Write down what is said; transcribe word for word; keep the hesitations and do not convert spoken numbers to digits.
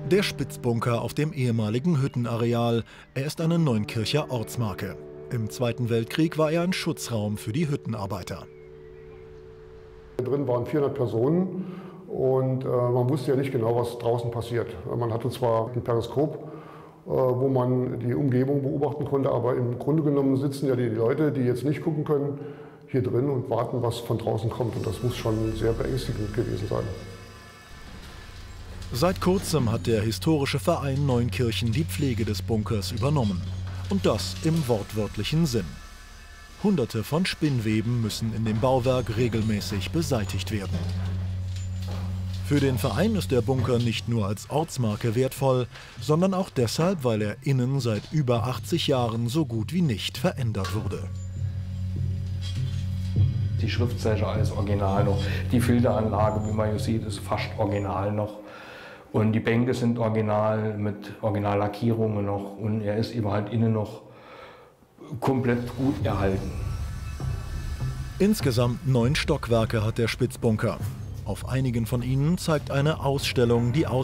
Der Spitzbunker auf dem ehemaligen Hüttenareal. Er ist eine Neunkircher Ortsmarke. Im Zweiten Weltkrieg war er ein Schutzraum für die Hüttenarbeiter. Drin waren vierhundert Personen und äh, man wusste ja nicht genau, was draußen passiert. Man hatte zwar ein Periskop, äh, wo man die Umgebung beobachten konnte, aber im Grunde genommen sitzen ja die Leute, die jetzt nicht gucken können, hier drin und warten, was von draußen kommt. Und das muss schon sehr beängstigend gewesen sein. Seit kurzem hat der historische Verein Neunkirchen die Pflege des Bunkers übernommen. Und das im wortwörtlichen Sinn. Hunderte von Spinnweben müssen in dem Bauwerk regelmäßig beseitigt werden. Für den Verein ist der Bunker nicht nur als Ortsmarke wertvoll, sondern auch deshalb, weil er innen seit über achtzig Jahren so gut wie nicht verändert wurde. Die Schriftzeichen, alles original noch. Die Filteranlage, wie man hier sieht, ist fast original noch. Und die Bänke sind original mit Originallackierungen noch. Und er ist eben halt innen noch komplett gut erhalten. Insgesamt neun Stockwerke hat der Spitzbunker. Auf einigen von ihnen zeigt eine Ausstellung die Aus